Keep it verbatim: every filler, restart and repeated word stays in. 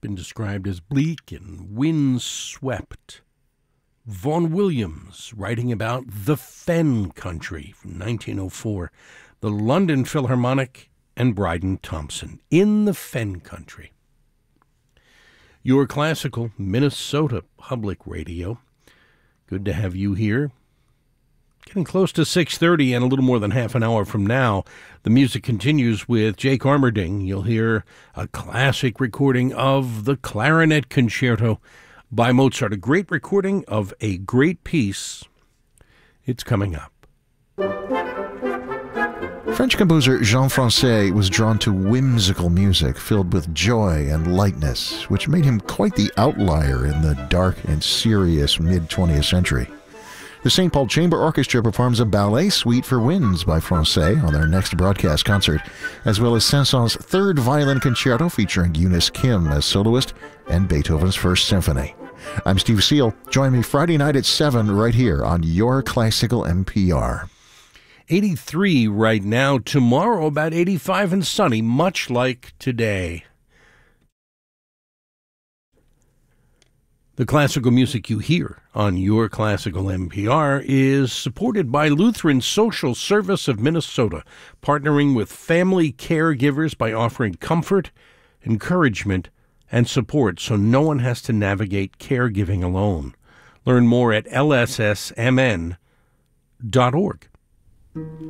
been described as bleak and windswept. Vaughan Williams, writing about the Fen Country from nineteen oh four. The London Philharmonic and Bryden Thompson, In the Fen Country. Your classical Minnesota Public Radio. Good to have you here. Getting close to six thirty, and a little more than half an hour from now, the music continues with Jake Armerding. You'll hear a classic recording of the Clarinet Concerto by Mozart, a great recording of a great piece. It's coming up. French composer Jean Francais was drawn to whimsical music filled with joy and lightness, which made him quite the outlier in the dark and serious mid-twentieth century. The Saint Paul Chamber Orchestra performs a ballet suite for winds by Francais on their next broadcast concert, as well as Saint-Saëns' third violin concerto featuring Eunice Kim as soloist and Beethoven's First Symphony. I'm Steve Seal. Join me Friday night at seven right here on Your Classical N P R. eighty-three right now. Tomorrow about eighty-five and sunny, much like today. The classical music you hear on Your Classical N P R is supported by Lutheran Social Service of Minnesota, partnering with family caregivers by offering comfort, encouragement, and support so no one has to navigate caregiving alone. Learn more at L S S M N dot org.